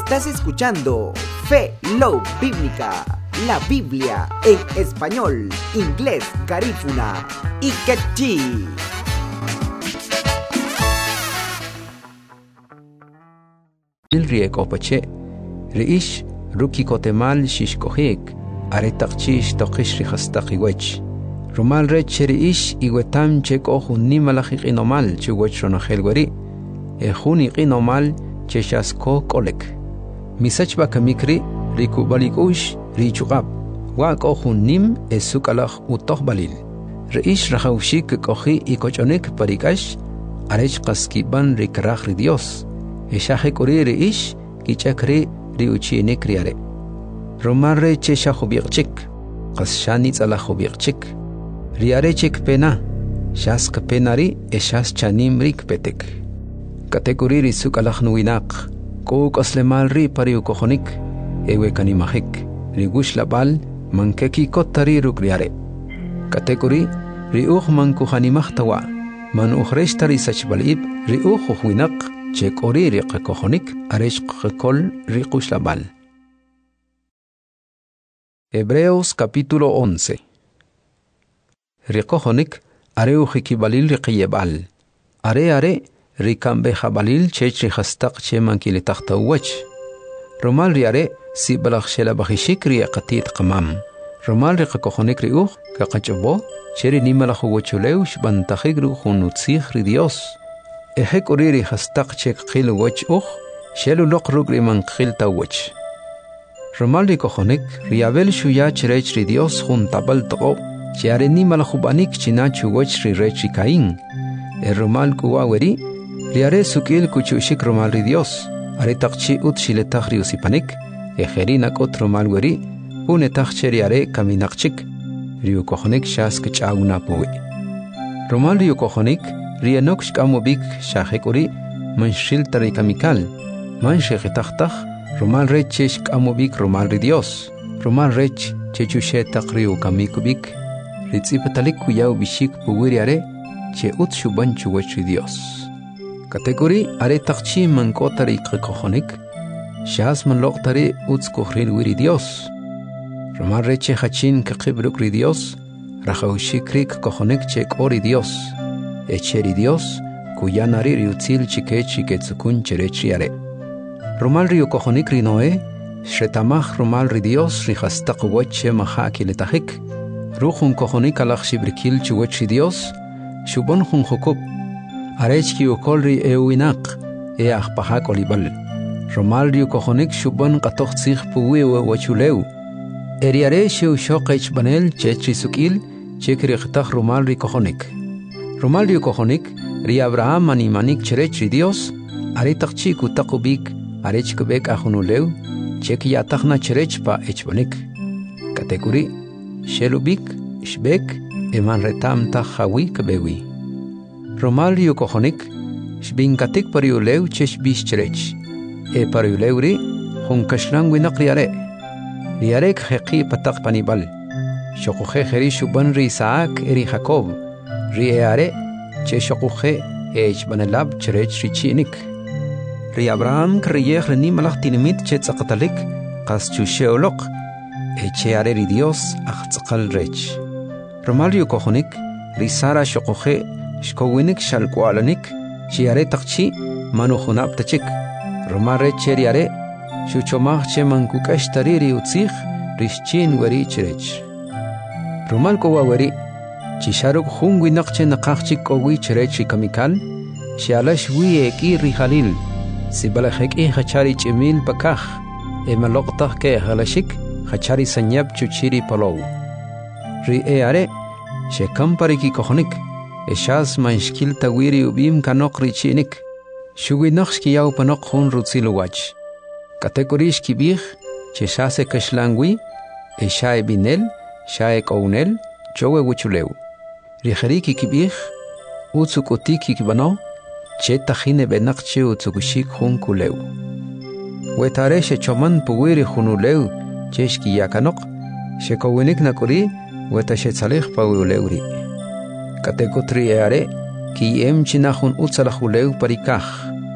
Estás escuchando Fe, Love Bíblica, la Biblia en español, inglés, garífuna y quechí. Riek opache, reish ruki kotemal shish kohek, aretaqchish toqish rihastaq iwech. Romal rech reish iwetam chek ohun nimalajik inomal chuwech ronajel gweri, ejun inomal cheshasko kolek. Misach bakamikri rikubalik richuqab, wak ohun nim esukalaj utoh balil. Reish rajaushik kohi ikochonek parikash, arech qaskiban rikraj Dios. Eshaje corire ish, kichakre riuchine criare. Romarre chesha hobiachik, qashanitz ala hobiachik. Riare chek pena, shask penari, eshas chanim rik petek. Kategoriri suk alahnuinak, kouk aslemal ri pariu kohonik, ewe kanimahik, rigush labal, mankeki kotari rukriare. Kategori, riuch mankuhanimahtawa, man uchreshtari sachbalib, riuch huinak, Chek ori riq kohonik aresh kol riqush labal. Hebreos capítulo 11. Riqohonik areu hikibalil riqiyebal. Are rikambe habalil chech rihastaq cheman kilitahtawach. Romal riare si balakh shela bahishik riaqatit qamam. Romal riqohonik riuch kaqachbo cheri nimalakhu wachulew shbantahig ruhunutzih ri Dios. Ehek oriri hastaq chek qil wach shelu loqruk riman qil tawach. Romaldi kohonik riabel shuya cherech ri Dios juntabal toqo chiare ni malahubanik chinachu wach ri rech ri Caín. Romal kuwaweri riare sukil kuchushik romal ri Dios. Are taqchi ut shiletaq ri usipanik ejerinak ot romal weri unetaq cheriare kaminaqchik riu kohonik shask chawna puwi. Romal riu kohonik Rianok shkamobik shahekuri manshil tarikamikal man shekitachtach romal rech shkamobik romal ri Dios romal rech chechushe taqriu kamikubik ritzipatalik kuyau bishik puwiriare che ut shuban chuwach ri Dios kategori are taqchi man kotari qikohonik shas man loqtari uts kuhril wiri Dios romal rech hachin kaqibruk ri Dios rajaushikrik kohonik che ori Dios Echeri Dios, cuya nari riutzil chiketsukun cherechiare. Romal rio kohonik rinoe, shetamach romal ri Dios rihastaq wache mahaki letahik. Ruhun kohonik alach shibrikil chuwachi Dios, shubon hun hukub. Arechki ukolri euinak, ahpahak olibal. Romal rio kohonik shubon qatoch tzich puwewe wachuleu. Eriare shiu shoqech banel chechi sukil, chekrichtach romal ri kohonik. Romal rio kohonik, ri Abraham animanik cherech ri Dios, aretaqchi kutakubik, arechkubek ahunuleu, chek yatachna cherech pa echbonik. Kategori, shelubik, shbek, eman retam tahawi kabewi. Romal rio kohonik, shbinkatik pariuleu chesh bish cherech. Pariuleu ri, hunkashlang winak riare. Riarek heqi patak panibal. Shokuhe heri shuban ri Isaac eri Jacob. Riare che shokuhe banelab cherech richinik. Ri Abraham kriyeh reni malach tinimit che tzaqatalik qas chusheolok cheare ri Dios aqtzqal rech. Romal rio kohonik ri Sara shokuhe shkowinik shalkwalanik chiare taqchi manuhunab tachik. Romal rech cheriare shuchomach che mankukash tariri utzich rishchin weri cherech. Romal kowa weri Chisharuk hungwi naqche naqaqchik kowi cherechi kamikal, shialash eki rihalil, sibalahek hachari chimil pakaj, maloktaj ke halashik, hachari sanyab chuchiri palow. Ri are, shekampari kohonik, eshas manshkil tawiri ubim kanok richinik, shuwi naqshki yau panok hun rutziluwach. Kategorish kibih, cheshase kashlangwi, eshae binel, shae kounel, chowe wuchuleu. Rijeriki kibih, utsukotiki kibano, chetajine benakche utsukushik hun kuleu. Wetare shechoman puwiri hunuleu, cheshki yakanok, shekowinik nakuri, wetashetsalej pawuleuri. Katekotri eare, ki china hun utsalahuleu parikaj.